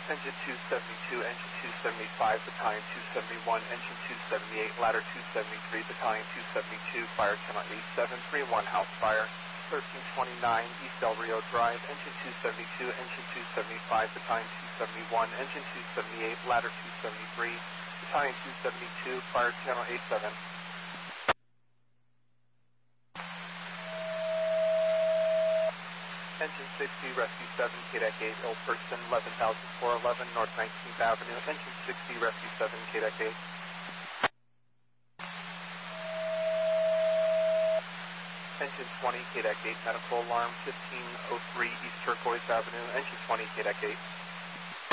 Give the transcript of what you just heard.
Engine 272, Engine 275, Battalion 271, Engine 278, Ladder 273, Battalion 272, Fire Channel 87, 3-1 house fire, 1329 East Del Rio Drive, Engine 272, Engine 275, Battalion 271, Engine 278, Ladder 273, Battalion 272, Fire Channel 87. Engine 60, Rescue 7, KDEC 8, ill person, 11,411 North 19th Avenue. Engine 60, Rescue 7, KDEC 8. Engine 20, KDEC 8, medical alarm, 1503 East Turquoise Avenue. Engine 20, KDEC 8.